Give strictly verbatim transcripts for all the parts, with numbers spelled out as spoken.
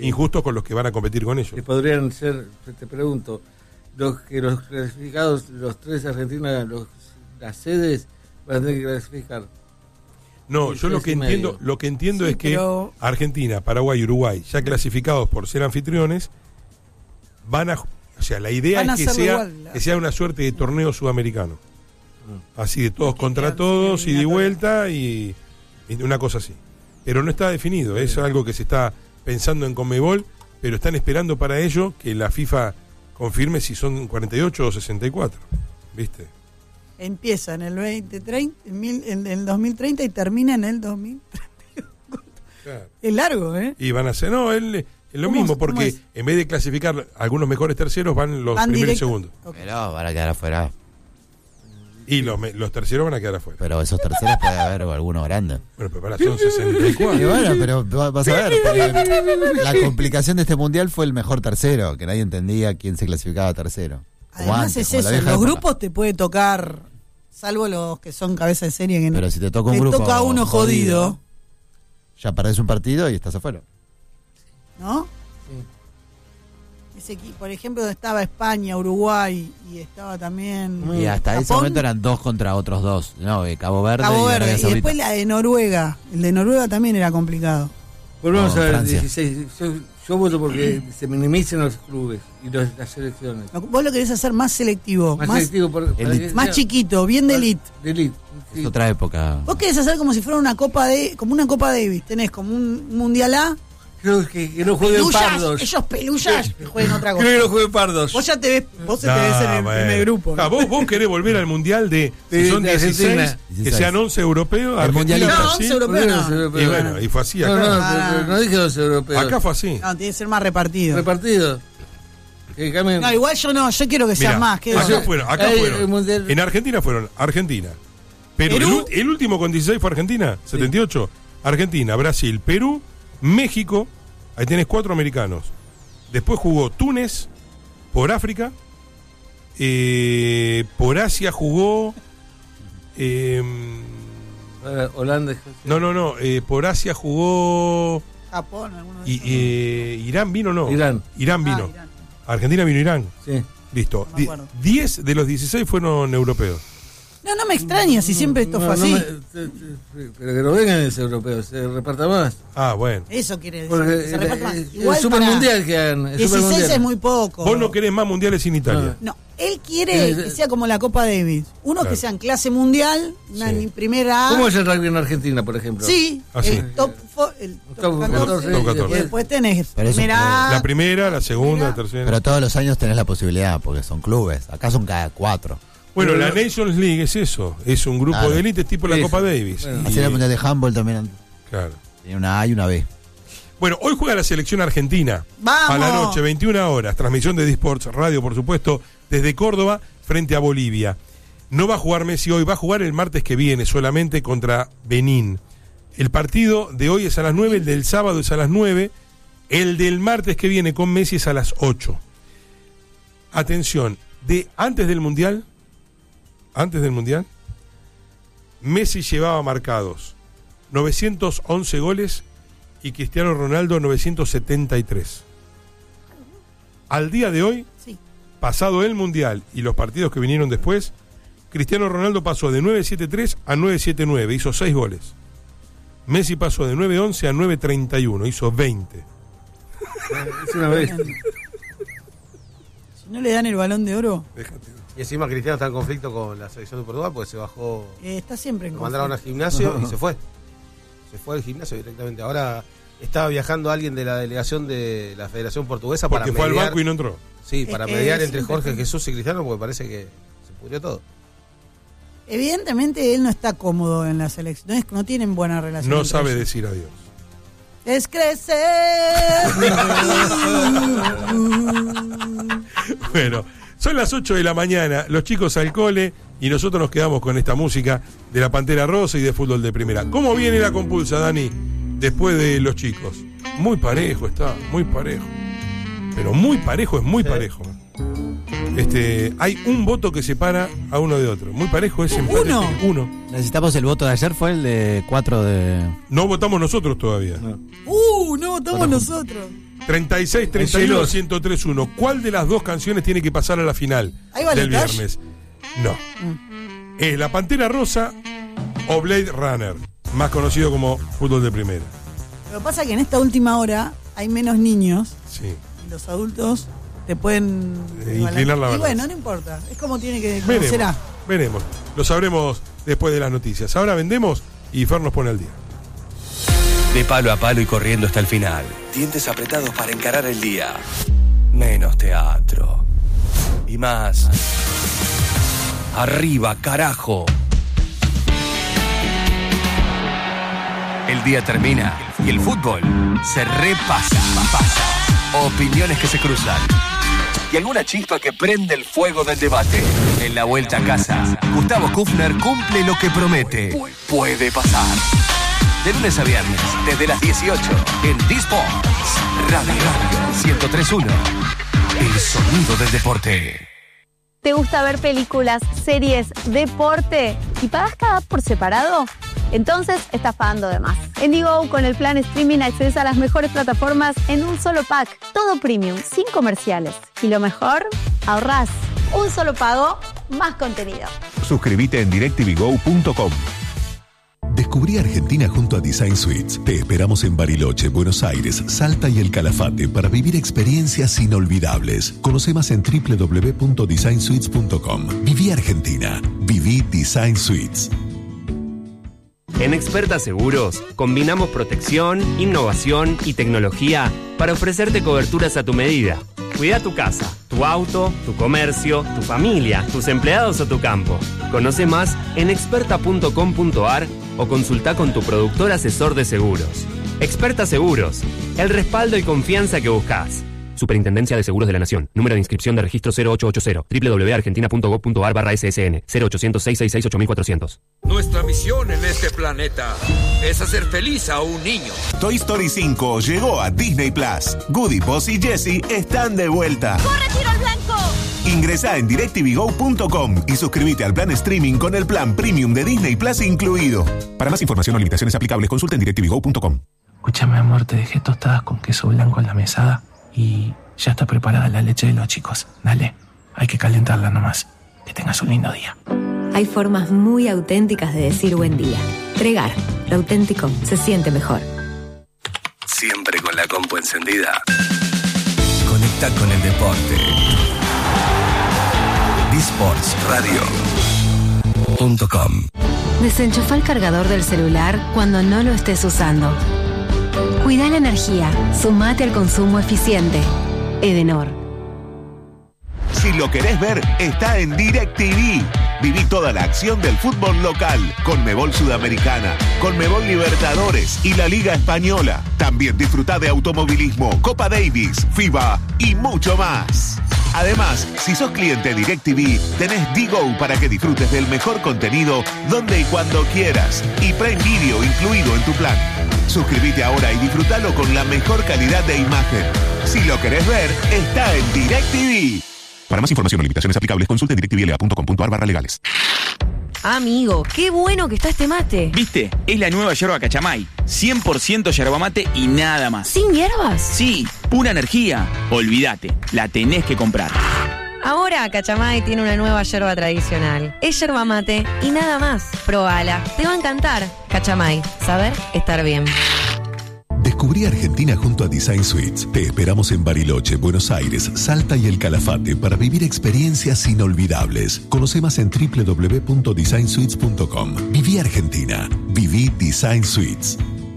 injustos con los que van a competir con ellos. Que podrían ser, te pregunto, los que los clasificados, los tres Argentinos, los, las sedes van a tener que clasificar. No, yo lo que entiendo, lo que entiendo Sí, es que pero- Argentina, Paraguay y Uruguay, ya clasificados por ser anfitriones, van a, o sea, la idea Van a es que hacerlo sea, igual, la- que sea una suerte de torneo sudamericano. Así de todos Que contra quedan todos y de eliminatorias. vuelta y, y una cosa así. Pero no está definido, es algo que se está pensando en Conmebol, pero están esperando para ello que la FIFA confirme si son cuarenta y ocho o sesenta y cuatro. ¿Viste? Empieza en el veinte treinta, en, mil- en el dos mil treinta y termina en el dos mil treinta. Claro. Es largo, ¿eh? Y van a hacer, no, es lo ¿Cómo- mismo, cómo porque es? en vez de clasificar algunos mejores terceros, van los Van primeros y directo. segundos. Ok. Pero van a quedar afuera. Y los, me- los terceros van a quedar afuera. Pero esos terceros puede haber alguno grande. Bueno, pero para, son sesenta y Y cuatro. bueno, pero va- vas a ver. porque la complicación de este mundial fue el mejor tercero, que nadie entendía quién se clasificaba tercero. Como Además antes, es como la eso, vieja los época. grupos te puede tocar, salvo los que son cabeza de serie, que no- Pero si te toca un te grupo toca uno jodido, jodido, ya perdés un partido y estás afuera. ¿no? Ese equipo, por ejemplo, donde estaba España, Uruguay y estaba también Y hasta ese Japón, momento eran dos contra otros dos. No, eh, Cabo Verde Cabo y Verde, Arabia y Saudita. después la de Noruega. El de Noruega también era complicado. Volvemos No, a ver, Francia. dieciséis. Yo, yo voto porque se minimicen los clubes y los, las selecciones. Vos lo querés hacer más selectivo, Más, más, selectivo por- para elite. que más sea- chiquito, bien de elite. De elite. Sí. Es otra época. Vos querés hacer como si fuera una Copa de, como una Copa Davis. Tenés como un Mundial A. Creo que, que no jueguen Pelullas, pardos. ellos pelullas que jueguen otra cosa. Creo que no jueguen pardos. Vos ya te ves, vos se te ves en el bueno. primer grupo. ¿no? Ah, vos, vos querés volver al mundial de, De- si son de dieciséis, Argentina. que dieciséis. sean once europeos, El Argentina, mundialito. No, Brasil. once europeos. ¿Por qué no no. se europeos? Y bueno, y fue así No, acá. no, Ah. pero no dije los europeos. Acá fue así. No, tiene que ser más repartido. Repartido. Que cambien. No, igual yo no, yo quiero que sea Mirá, más. Que acá fueron, acá Ahí, fueron. el mundial- En Argentina fueron Argentina, Perú, Perú. El, ul- el último con dieciséis fue Argentina, setenta y ocho. Argentina, Brasil, Perú, México, ahí tenés cuatro americanos. Después jugó Túnez, por África, eh, por Asia jugó... eh, Eh, Holanda. no, no, no, eh, por Asia jugó... Japón, alguno de y, esos. eh, Irán vino, ¿no? Irán. Irán Ah, vino. Irán. Argentina vino Irán. Sí. Listo. No me Di- acuerdo. diez de los dieciséis fueron europeos. No, no me extraña si siempre esto No, fue no así. me- te- te- pero que no vengan los europeos, se reparta más. Ah, bueno. Eso quiere decir. Porque que se reparta más. el, el Igual supermundial que hagan. El dieciséis supermundial. es muy poco. Vos no querés más mundiales sin Italia. No, él quiere Eh, que sea como la Copa Davis. Uno Claro. que sea en clase mundial, una Sí. ni primera A. ¿Cómo es el rugby en Argentina, por ejemplo? Sí, Ah, sí. el top, fo- el top Top catorce, catorce, Top catorce. y después tenés Pero eso- primera A. La primera, la segunda, la tercera. Pero todos los años tenés la posibilidad, porque son clubes. Acá son cada cuatro. Bueno, Pero la no- Nations League es eso. Es un grupo Claro. de élite tipo la Eso. Copa Davis. Bueno. Y- Así era el mundial de handball también. claro. Tenía una A y una B. Bueno, hoy juega la selección argentina. ¡Vamos! A la noche, veintiuna horas. Transmisión de Disports Radio, por supuesto, desde Córdoba frente a Bolivia. No va a jugar Messi hoy, va a jugar el martes que viene solamente contra Benín. El partido de hoy es a las nueve, el del sábado es a las nueve, el del martes que viene con Messi es a las ocho. Atención, de antes del Mundial, antes del Mundial, Messi llevaba marcados novecientos once goles y Cristiano Ronaldo novecientos setenta y tres. Al día de hoy, Sí. pasado el Mundial y los partidos que vinieron después, Cristiano Ronaldo pasó de nueve setenta y tres a nueve setenta y nueve, hizo seis goles. Messi pasó de nueve once a nueve treinta y uno, hizo veinte. Es una vez. Si no le dan el balón de oro, Y encima Cristiano está en conflicto con la selección de Portugal porque se bajó, eh, está siempre en lo mandaron al conflicto. gimnasio y se fue. Se fue al gimnasio directamente. Ahora estaba viajando alguien de la delegación de la Federación Portuguesa para Porque fue al mediar, banco y no entró. sí, Es para que mediar entre siempre Jorge está- Jesús y Cristiano porque parece que se pudrió todo. Evidentemente él no está cómodo en la selección, no, es- no tienen buena relación. No entre sabe ellos. decir adiós. Es crecer. Bueno, son las ocho de la mañana, los chicos al cole y nosotros nos quedamos con esta música de la Pantera Rosa y de fútbol de primera. ¿Cómo viene la compulsa, Dani, después de los chicos? Muy parejo está, muy parejo. Pero muy parejo es muy parejo. Este, hay un voto que separa a uno de otro. Muy parejo es empate. ¿Uno? Uno. Necesitamos el voto de ayer, fue el de cuatro de... No votamos nosotros todavía. No. Uh, no votamos nosotros. treinta y seis, treinta y uno, ciento tres uno. ¿Cuál de las dos canciones tiene que pasar a la final ¿Ahí va del el Clash? viernes? No. Mm. ¿Es La Pantera Rosa o Blade Runner? Más conocido como Fútbol de Primera. Lo que pasa es que en esta última hora hay menos niños. Sí. Y los adultos te pueden Eh, inclinar la Y balanza. bueno, no importa. Es como tiene que como Veremos, será. veremos. Lo sabremos después de las noticias. Ahora vendemos y Fer nos pone al día. De palo a palo y corriendo hasta el final. Dientes apretados para encarar el día. Menos teatro. Y más. Arriba, carajo. El día termina y el fútbol se repasa. Pasa. Opiniones que se cruzan. Y alguna chispa que prende el fuego del debate. En la vuelta a casa, Gustavo Kufner cumple lo que promete. Puede pasar. De lunes a viernes, desde las dieciocho, en D-Sports. Radio ciento tres punto uno. El sonido del deporte. ¿Te gusta ver películas, series, deporte y pagas cada app por separado? Entonces estás pagando de más. En Digo, con el plan streaming accedes a las mejores plataformas en un solo pack. Todo premium, sin comerciales. Y lo mejor, ahorrás. Un solo pago, más contenido. Suscríbete en directv go punto com. Descubrí Argentina junto a Design Suites. Te esperamos en Bariloche, Buenos Aires, Salta y El Calafate para vivir experiencias inolvidables. Conoce más en doble u doble u doble u punto design suites punto com. Viví Argentina. Viví Design Suites. En Experta Seguros, combinamos protección, innovación y tecnología para ofrecerte coberturas a tu medida. Cuida tu casa, tu auto, tu comercio, tu familia, tus empleados o tu campo. Conoce más en experta punto com punto a r o consulta con tu productor asesor de seguros. Experta Seguros, el respaldo y confianza que buscas. Superintendencia de Seguros de la Nación. Número de inscripción de registro cero ocho ocho cero. doble u doble u doble u punto argentina punto gob punto a r barra S S N. cero ochocientos, seiscientos sesenta y seis, ocho mil cuatrocientos. Nuestra misión en este planeta es hacer feliz a un niño. Toy Story cinco llegó a Disney Plus. Goody, Buzz y Jessie están de vuelta. ¡Corre, tiro al blanco! Ingresa en directv go punto com y suscríbete al plan streaming con el plan premium de Disney Plus incluido. Para más información o limitaciones aplicables, consulta en directv go punto com. Escúchame, amor, te dejé tostadas con queso blanco en la mesada y ya está preparada la leche de los chicos. Dale, hay que calentarla nomás. Que tengas un lindo día. Hay formas muy auténticas de decir buen día. Tregar, lo auténtico se siente mejor. Siempre con la compu encendida. Conecta con el deporte. D sports radio punto com. Desenchufa el cargador del celular cuando no lo estés usando. Cuida la energía. Sumate al consumo eficiente. Edenor. Si lo querés ver, está en DirecTV. Viví toda la acción del fútbol local, Conmebol Sudamericana, Conmebol Libertadores y la Liga Española. También disfruta de automovilismo, Copa Davis, FIBA y mucho más. Además, si sos cliente DirecTV, tenés D-Go para que disfrutes del mejor contenido donde y cuando quieras. Y Prime Video incluido en tu plan. Suscríbete ahora y disfrútalo con la mejor calidad de imagen. Si lo querés ver, está en DirecTV. Para más información o limitaciones aplicables, consulte directvla punto com punto a r barra legales. Amigo, qué bueno que está este mate. ¿Viste? Es la nueva yerba Cachamay. cien por ciento yerba mate y nada más. ¿Sin hierbas? Sí, pura energía. Olvídate, la tenés que comprar. Ahora Cachamay tiene una nueva yerba tradicional. Es yerba mate y nada más. Probala, te va a encantar. Cachamay, saber estar bien. Descubrí Argentina junto a Design Suites. Te esperamos en Bariloche, Buenos Aires, Salta y El Calafate para vivir experiencias inolvidables. Conoce más en doble u doble u doble u punto design suites punto com. Viví Argentina. Viví Design Suites.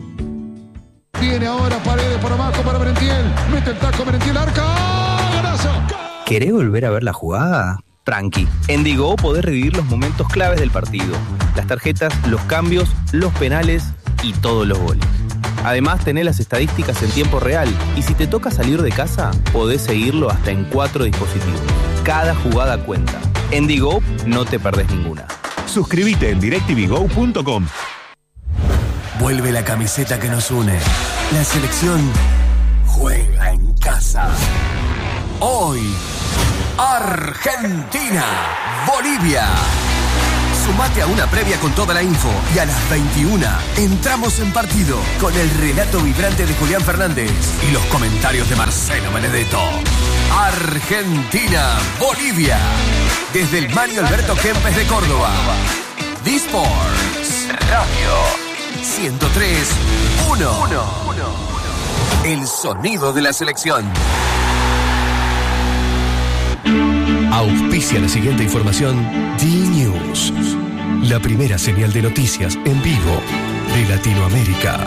Viene ahora Paredes por abajo para Merentiel. Mete el taco Merentiel, arca. ¡Golazo! ¿Querés volver a ver la jugada? Tranqui. En Digo podés revivir los momentos claves del partido. Las tarjetas, los cambios, los penales y todos los goles. Además, tenés las estadísticas en tiempo real y si te toca salir de casa, podés seguirlo hasta en cuatro dispositivos. Cada jugada cuenta. En Digo no te perdés ninguna. Suscríbete en directv go punto com. Vuelve la camiseta que nos une. La selección juega en casa. Hoy, Argentina, Bolivia. Sumate a una previa con toda la info y a las veintiuna entramos en partido con el relato vibrante de Julián Fernández y los comentarios de Marcelo Benedetto. Argentina, Bolivia. Desde el Mario Alberto Kempes de Córdoba. D-Sports Radio ciento tres punto uno. El sonido de la selección. Auspicia la siguiente información D-News, la primera señal de noticias en vivo de Latinoamérica.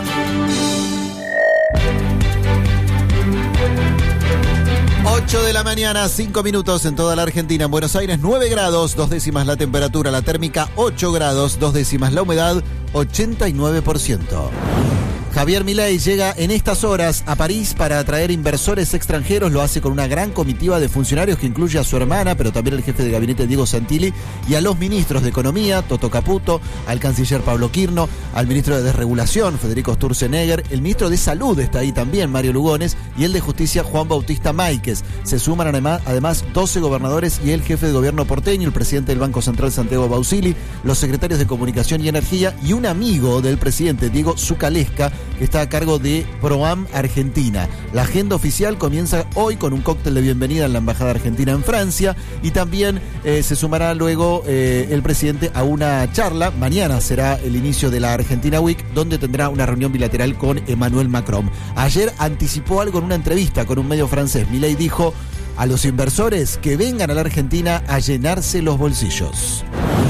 ocho de la mañana, cinco minutos en toda la Argentina. En Buenos Aires, nueve grados, dos décimas la temperatura, la térmica ocho grados, dos décimas la humedad, ochenta y nueve por ciento. Javier Milei llega en estas horas a París para atraer inversores extranjeros. Lo hace con una gran comitiva de funcionarios que incluye a su hermana, pero también al jefe de gabinete Diego Santilli y a los ministros de Economía, Toto Caputo, al canciller Pablo Quirno, al ministro de Desregulación, Federico Sturzenegger, el ministro de Salud está ahí también, Mario Lugones, y el de Justicia, Juan Bautista Máiquez. Se suman además, además doce gobernadores y el jefe de gobierno porteño, el presidente del Banco Central, Santiago Bausili, los secretarios de Comunicación y Energía y un amigo del presidente, Diego Zucalesca, que está a cargo de PROAM Argentina. La agenda oficial comienza hoy con un cóctel de bienvenida en la Embajada Argentina en Francia y también eh, se sumará luego eh, el presidente a una charla. Mañana será el inicio de la Argentina Week, donde tendrá una reunión bilateral con Emmanuel Macron. Ayer anticipó algo en una entrevista con un medio francés. Milei dijo a los inversores que vengan a la Argentina a llenarse los bolsillos.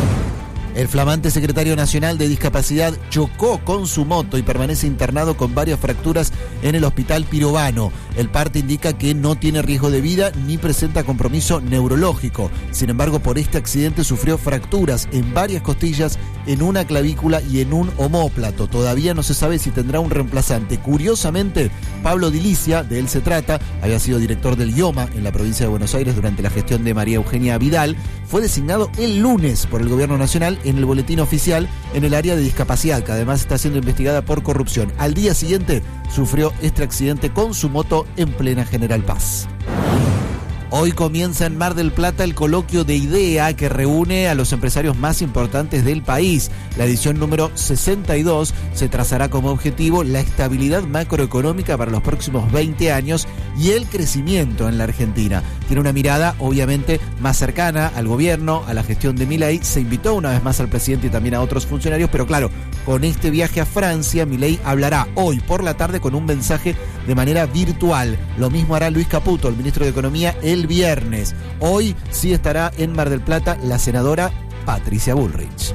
El flamante secretario nacional de discapacidad chocó con su moto y permanece internado con varias fracturas en el hospital Pirovano. El parte indica que no tiene riesgo de vida ni presenta compromiso neurológico. Sin embargo, por este accidente sufrió fracturas en varias costillas, en una clavícula y en un omóplato. Todavía no se sabe si tendrá un reemplazante. Curiosamente, Pablo Dilicia, de él se trata, había sido director del I O M A en la provincia de Buenos Aires durante la gestión de María Eugenia Vidal, fue designado el lunes por el gobierno nacional en el boletín oficial en el área de discapacidad, que además está siendo investigada por corrupción. Al día siguiente sufrió este accidente con su moto en plena General Paz. Hoy comienza en Mar del Plata el coloquio de IDEA que reúne a los empresarios más importantes del país. La edición número sesenta y dos se trazará como objetivo la estabilidad macroeconómica para los próximos veinte años y el crecimiento en la Argentina. Tiene una mirada obviamente más cercana al gobierno, a la gestión de Milei. Se invitó una vez más al presidente y también a otros funcionarios, pero claro, con este viaje a Francia, Milei hablará hoy por la tarde con un mensaje de manera virtual. Lo mismo hará Luis Caputo, el ministro de Economía, el viernes. Hoy sí estará en Mar del Plata la senadora Patricia Bullrich.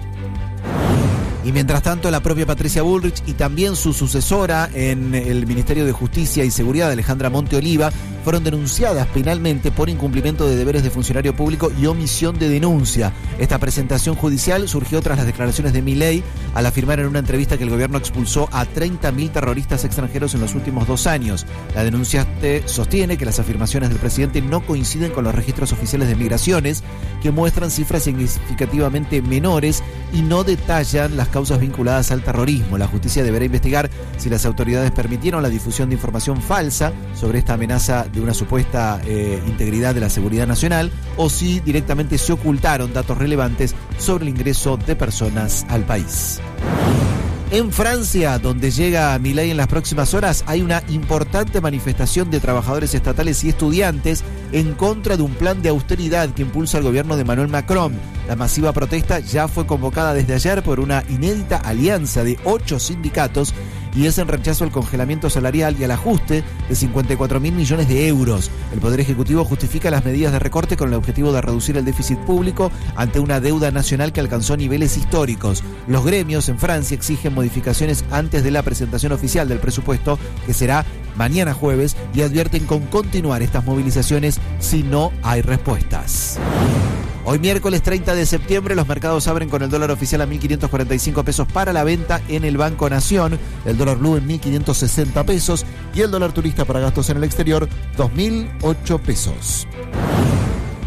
Y mientras tanto, la propia Patricia Bullrich y también su sucesora en el Ministerio de Justicia y Seguridad, Alejandra Monte Oliva, fueron denunciadas penalmente por incumplimiento de deberes de funcionario público y omisión de denuncia. Esta presentación judicial surgió tras las declaraciones de Milei al afirmar en una entrevista que el gobierno expulsó a treinta mil terroristas extranjeros en los últimos dos años. La denuncia sostiene que las afirmaciones del presidente no coinciden con los registros oficiales de migraciones, que muestran cifras significativamente menores y no detallan las causas vinculadas al terrorismo. La justicia deberá investigar si las autoridades permitieron la difusión de información falsa sobre esta amenaza de una supuesta eh, integridad de la seguridad nacional o si directamente se ocultaron datos relevantes sobre el ingreso de personas al país. En Francia, donde llega Milei en las próximas horas, hay una importante manifestación de trabajadores estatales y estudiantes en contra de un plan de austeridad que impulsa el gobierno de Emmanuel Macron. La masiva protesta ya fue convocada desde ayer por una inédita alianza de ocho sindicatos y es en rechazo al congelamiento salarial y al ajuste de cincuenta y cuatro mil millones de euros. El Poder Ejecutivo justifica las medidas de recorte con el objetivo de reducir el déficit público ante una deuda nacional que alcanzó niveles históricos. Los gremios en Francia exigen modificaciones antes de la presentación oficial del presupuesto, que será mañana jueves, y advierten con continuar estas movilizaciones si no hay respuestas. Hoy miércoles treinta de septiembre los mercados abren con el dólar oficial a mil quinientos cuarenta y cinco pesos para la venta en el Banco Nación, el dólar blue en mil quinientos sesenta pesos y el dólar turista para gastos en el exterior dos mil ocho pesos.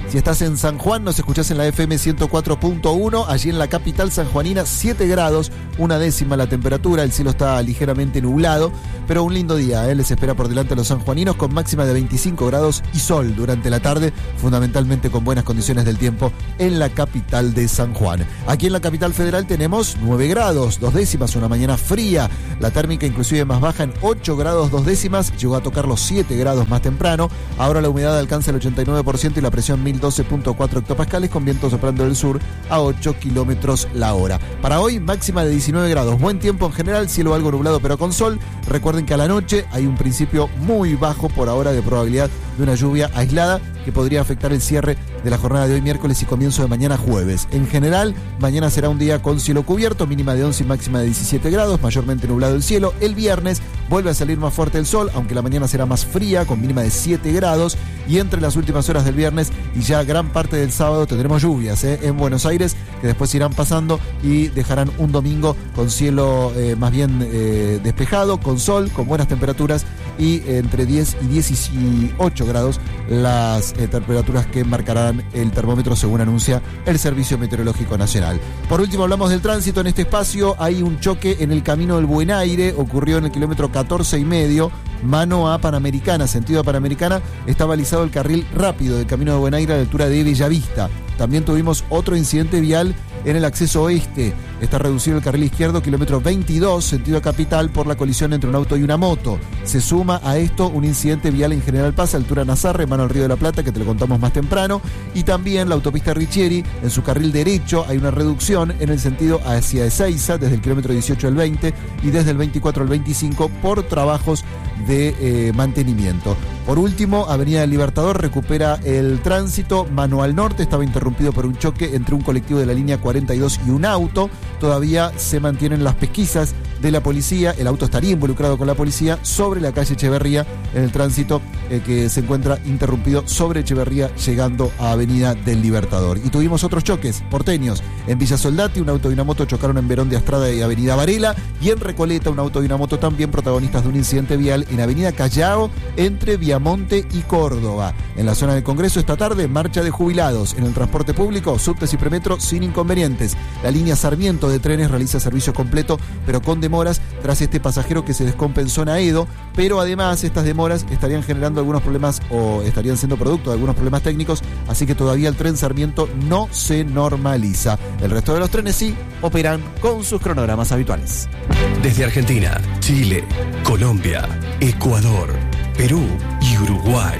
Si estás en San Juan, nos escuchás en la F M ciento cuatro punto uno. Allí en la capital sanjuanina, siete grados, una décima la temperatura. El cielo está ligeramente nublado, pero un lindo día, ¿eh? Les espera por delante a los sanjuaninos con máxima de veinticinco grados y sol durante la tarde, fundamentalmente con buenas condiciones del tiempo en la capital de San Juan. Aquí en la capital federal tenemos nueve grados, dos décimas, una mañana fría. La térmica inclusive más baja en ocho grados, dos décimas, llegó a tocar los siete grados más temprano. Ahora la humedad alcanza el ochenta y nueve por ciento y la presión mil doce punto cuatro hectopascales con viento soplando del sur a ocho kilómetros la hora. Para hoy, máxima de diecinueve grados. Buen tiempo en general, cielo algo nublado pero con sol. Recuerden que a la noche hay un principio muy bajo por ahora de probabilidad de una lluvia aislada que podría afectar el cierre de la jornada de hoy miércoles y comienzo de mañana jueves. En general, mañana será un día con cielo cubierto, mínima de once y máxima de diecisiete grados, mayormente nublado el cielo. El viernes vuelve a salir más fuerte el sol, aunque la mañana será más fría, con mínima de siete grados. Y entre las últimas horas del viernes y ya gran parte del sábado tendremos lluvias ¿eh? en Buenos Aires, que después irán pasando y dejarán un domingo con cielo eh, más bien eh, despejado, con sol, con buenas temperaturas y eh, entre diez y dieciocho grados las eh, temperaturas que marcarán el termómetro según anuncia el Servicio Meteorológico Nacional. Por último, hablamos del tránsito en este espacio. Hay un choque en el Camino del Buen Aire, ocurrió en el kilómetro catorce y medio, mano a Panamericana, sentido a Panamericana. Está balizado el carril rápido del Camino de Buen Aire a la altura de Bellavista. También tuvimos otro incidente vial en el acceso oeste. Está reducido el carril izquierdo, kilómetro veintidós, sentido capital, por la colisión entre un auto y una moto. Se suma a esto un incidente vial en General Paz, altura Nazarre, mano al Río de la Plata, que te lo contamos más temprano. Y también la autopista Richieri, en su carril derecho hay una reducción en el sentido hacia Ezeiza, desde el kilómetro dieciocho al veinte y desde el veinticuatro al veinticinco, por trabajos de eh, mantenimiento. Por último, Avenida del Libertador recupera el tránsito, mano al norte, estaba interrumpido por un choque entre un colectivo de la línea cuarenta y dos y un auto. Todavía se mantienen las pesquisas de la policía, el auto estaría involucrado con la policía sobre la calle Echeverría, en el tránsito eh, que se encuentra interrumpido sobre Echeverría llegando a Avenida del Libertador. Y tuvimos otros choques porteños. En Villa Soldati, un auto y una moto chocaron en Verón de Astrada y Avenida Varela, y en Recoleta, un auto y una moto también protagonistas de un incidente vial en Avenida Callao, entre Viamonte y Córdoba. En la zona del Congreso esta tarde, marcha de jubilados. En el transporte público, subtes y premetro sin inconvenientes. La línea Sarmiento de trenes realiza servicio completo, pero con demoras tras este pasajero que se descompensó en Aedo, pero además estas demoras estarían generando algunos problemas o estarían siendo producto de algunos problemas técnicos, así que todavía el tren Sarmiento no se normaliza. El resto de los trenes sí operan con sus cronogramas habituales. Desde Argentina, Chile, Colombia, Ecuador, Perú y Uruguay,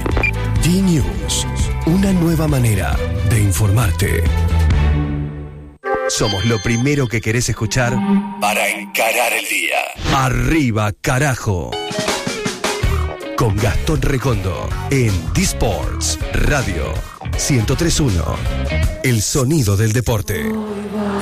D-News, una nueva manera de informarte. Somos lo primero que querés escuchar para encarar el día. Arriba, carajo. Con Gastón Recondo en D-Sports Radio ciento tres punto uno. El sonido del deporte.